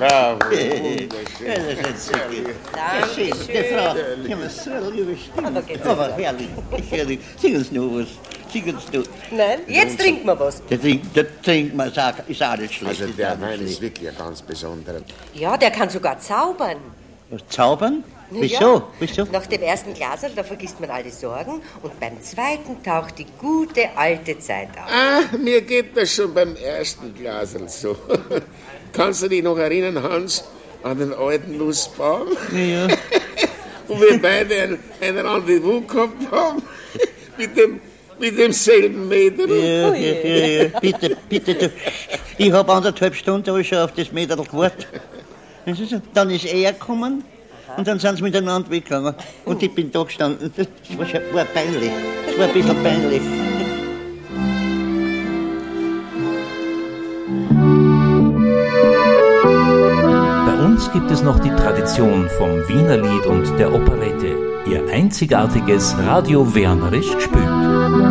Bravo, wunderschön. Aber herrlich. Singen Sie nur was. Nein, jetzt trinken wir was. Das trinkt man, ist auch nicht schlecht. Also der Wein ist wirklich ein ganz besonderer. Ja, der kann sogar zaubern. Was, zaubern? Na Wieso? ja, Wieso? Nach dem ersten Glas, da vergisst man alle Sorgen und beim zweiten taucht die gute alte Zeit auf. Ah, mir geht das schon beim ersten Glasel so. Kannst du dich noch erinnern, Hans, an den alten Nussbaum? Ja. Wo wir beide ein Rendezvous gehabt haben? Mit demselben Mädel? Ja. Bitte. Ich habe 1,5 Stunden schon auf das Mädel gewartet. Dann ist er gekommen und dann sind sie miteinander weggegangen. Und ich bin da gestanden. Das war peinlich. Das war ein bisschen peinlich. Bei uns gibt es noch die Tradition vom Wienerlied und der Operette. Ihr einzigartiges Radio Wernerisch gespielt.